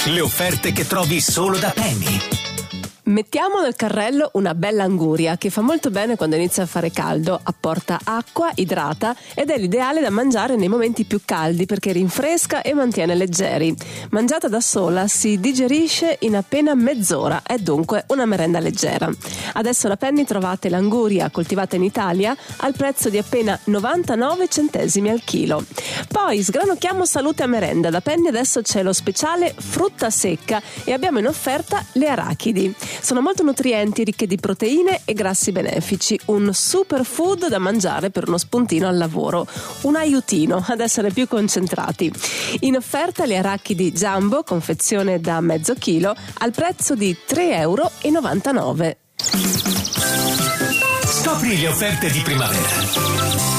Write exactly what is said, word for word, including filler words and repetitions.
Le offerte che trovi solo da Penny. Mettiamo nel carrello una bella anguria che fa molto bene quando inizia a fare caldo, apporta acqua, idrata ed è l'ideale da mangiare nei momenti più caldi perché rinfresca e mantiene leggeri. Mangiata da sola si digerisce in appena mezz'ora, è dunque una merenda leggera. Adesso da Penny trovate l'anguria coltivata in Italia al prezzo di appena novantanove centesimi al chilo. Poi sgranocchiamo salute a merenda. Da Penny adesso c'è lo speciale frutta secca e abbiamo in offerta le arachidi. Sono molto nutrienti, ricche di proteine e grassi benefici, un superfood da mangiare per uno spuntino al lavoro, un aiutino ad essere più concentrati. In offerta le arachidi jumbo, confezione da mezzo chilo, al prezzo di tre virgola novantanove euro. Scopri le offerte di primavera.